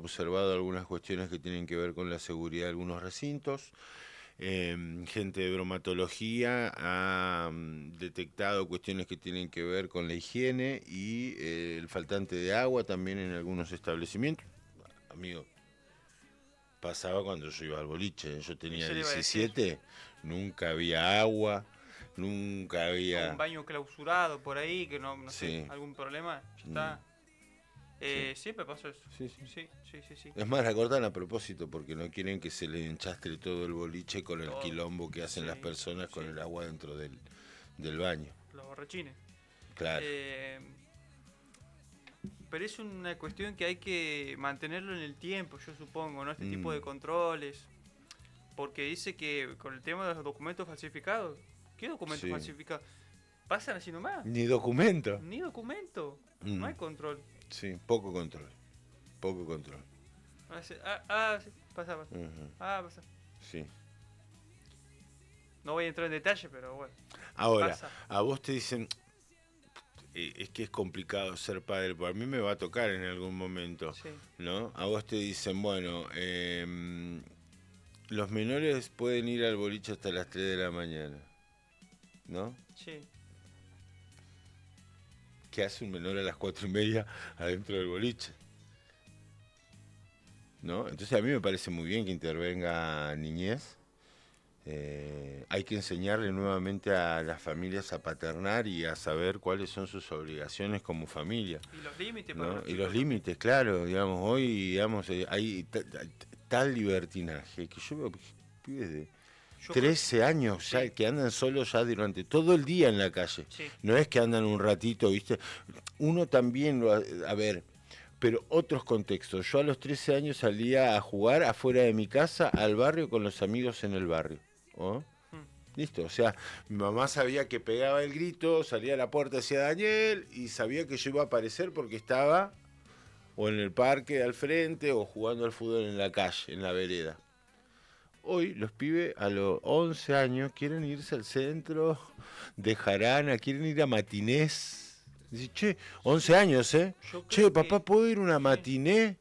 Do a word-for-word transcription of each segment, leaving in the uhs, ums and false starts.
observado algunas cuestiones que tienen que ver con la seguridad de algunos recintos. Eh, gente de bromatología ha um, detectado cuestiones que tienen que ver con la higiene y eh, el faltante de agua también en algunos establecimientos. Amigo, pasaba cuando yo iba al boliche, yo tenía Eso le iba a decir. diecisiete, nunca había agua, nunca O un había... baño clausurado por ahí, que no, no sé, Sí, algún problema, ya mm, está. sí, Eh, siempre pasó eso. sí, sí. Sí, sí, sí, sí. Es más, la cortan a propósito porque no quieren que se le enchastre todo el boliche con el Todo. quilombo que hacen las Sí, personas con sí. el agua dentro del, del baño. Los borrachines. Claro. Eh, pero es una cuestión que hay que mantenerlo en el tiempo, yo supongo, ¿no? Este tipo Mm, de controles. Porque dice que con el tema de los documentos falsificados, ¿qué documentos sí. falsificados? Pasan así nomás. Ni documento. Ni documento. No Mm, hay control. sí, poco control. Poco control. Ah, ah, sí, pasa, pasa. Ujú, Ah, pasa. sí. No voy a entrar en detalle, pero bueno. Ahora, Pasa. a vos te dicen, eh, es que es complicado ser padre, porque a mí me va a tocar en algún momento, Sí, ¿no? A vos te dicen, bueno, eh, los menores pueden ir al boliche hasta las tres de la mañana, ¿no? sí. ¿Qué hace un menor a las cuatro y media adentro del boliche? ¿No? Entonces a mí me parece muy bien que intervenga niñez. Eh, hay que enseñarle nuevamente a las familias a paternar y a saber cuáles son sus obligaciones como familia, Y los límites para ¿no? los Y los chicos también. límites, claro, digamos, hoy digamos eh, hay ta- ta- tal libertinaje que yo veo pibes de Yo creo. trece años ya Sí, que andan solos ya durante todo el día en la calle. sí. No es que andan un ratito, ¿viste? Uno también lo, a ver, pero otros contextos. Yo a los trece años salía a jugar afuera de mi casa al barrio con los amigos en el barrio. ¿Oh? Mm. Listo, o sea, mi mamá sabía que pegaba el grito, salía a la puerta hacia Daniel y sabía que yo iba a aparecer porque estaba o en el parque al frente o jugando al fútbol en la calle, en la vereda. Hoy los pibes a los once años quieren irse al centro de Jarana, quieren ir a matinés. Dice, che, once años, ¿eh? Yo Che, creo papá, que. ¿puedo ir a una Sí. matiné?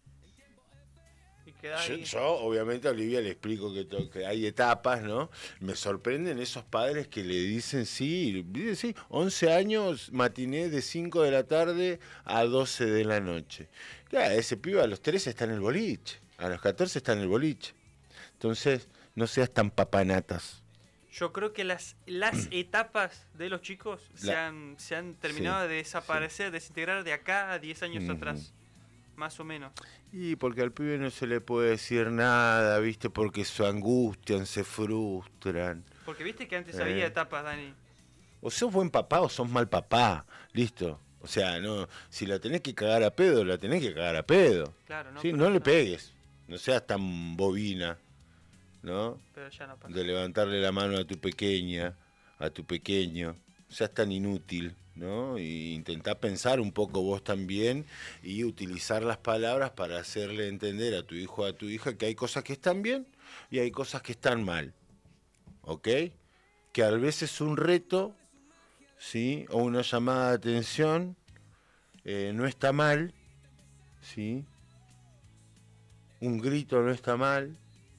Y queda Yo, ahí. yo, obviamente a Olivia le explico que, to- que hay etapas, ¿no? Me sorprenden esos padres que le dicen, sí, dice, sí, once años, matiné de cinco de la tarde a doce de la noche. Claro, ese pibe a los trece está en el boliche, a los catorce está en el boliche. Entonces, no seas tan papanatas. Yo creo que las, las etapas de los chicos se La, han, se han sí, terminado de sí. desaparecer, desintegrar de acá a diez años Ujú. atrás. Más o menos. Y porque al pibe no se le puede decir nada, ¿viste? Porque se angustian, se frustran. Porque viste que antes había ¿Eh? etapas, Dani. O sos buen papá o sos mal papá, listo. O sea, no, si la tenés que cagar a pedo, la tenés que cagar a pedo. Claro, no, Sí, pero no le ya, pegues, no seas tan bobina, ¿no? pero ya no pasa. De levantarle la mano a tu pequeña, a tu pequeño, seas tan inútil, ¿no? Y intentá pensar un poco vos también y utilizar las palabras para hacerle entender a tu hijo o a tu hija que hay cosas que están bien y hay cosas que están mal, ¿ok? Que a veces es un reto, ¿sí? O una llamada de atención, eh, no está mal, ¿sí? Un grito no está mal,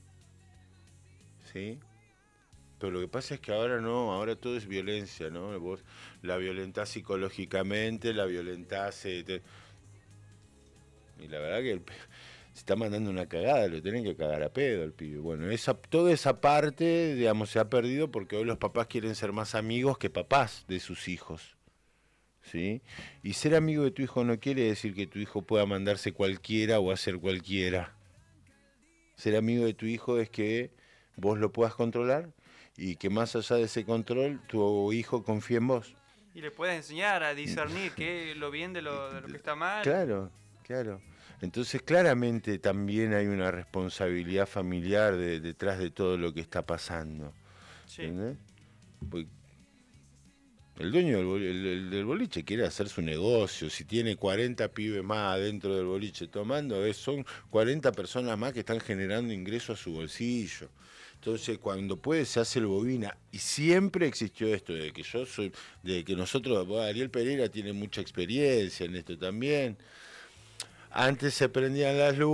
¿sí? Pero lo que pasa es que ahora no, ahora todo es violencia, ¿no? Vos la violentás psicológicamente, la violentás... eh, te- y la verdad que el, pe- se está mandando una cagada, lo tienen que cagar a pedo el pibe. Bueno, esa, toda esa parte, digamos, se ha perdido porque hoy los papás quieren ser más amigos que papás de sus hijos. ¿Sí? Y ser amigo de tu hijo no quiere decir que tu hijo pueda mandarse cualquiera o hacer cualquiera. Ser amigo de tu hijo es que vos lo puedas controlar y que más allá de ese control tu hijo confíe en vos. Y le puedes enseñar a discernir qué lo bien de lo, de lo que está mal. Claro, claro. Entonces claramente también hay una responsabilidad familiar de- detrás de todo lo que está pasando. Sí. ¿Entendés? Porque el dueño del, boli- el- el del boliche quiere hacer su negocio. Si tiene cuarenta pibes más adentro del boliche tomando, es- son cuarenta personas más que están generando ingresos a su bolsillo. Entonces, cuando puede, se hace el bobina. Y siempre existió esto, de que yo soy, de que nosotros, bueno, Ariel Pereira tiene mucha experiencia en esto también. Antes se prendían las luces.